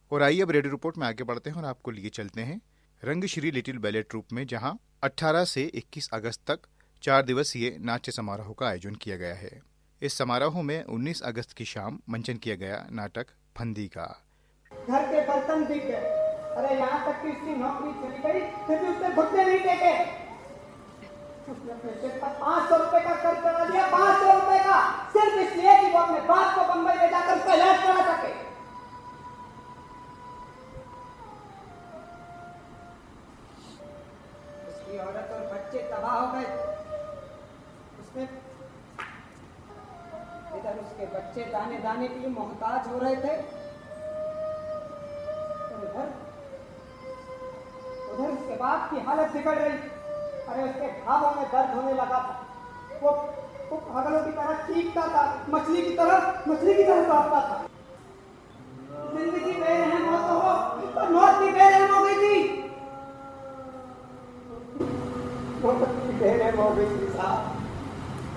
और आइए अब रेडियो रिपोर्ट में आगे बढ़ते हैं और आपको लिए चलते हैं रंगश्री लिटिल बैले ट्रूप में, जहां 18 से 21 अगस्त तक 4 दिवसीय नाट्य समारोह का आयोजन किया गया है। इस समारोह में 19 अगस्त की शाम मंचन किया गया नाटक फंदी का। घर के बर्तन बिक गए, अरे यहाँ तक कि उसकी नौकरी चली गई, फिर भी उसने घुटने नहीं टेके। उसने अपने सिर पर 500 रुपए का कर्ज करा दिया, 500 रुपए का, सिर्फ इसलिए कि वो अपने बाप को बंबई ले जाकर उसका इलाज करा सके। उसकी औरत और बच्चे तबाह हो गए। उसने इधर उसके बच्चे दाने दाने के लिए मोहताज हो रहे थे, उधर उसके बाप की हालत बिगड़ रही। अरे उसके घावों में दर्द होने लगा था। वो पागलों की तरह चीखता था, मछली की तरह कांपता था। जिंदगी बेरहम हो तो हो, पर मौत भी बेरहम हो गई थी। मौत भी बेरहम हो गई थी साहब।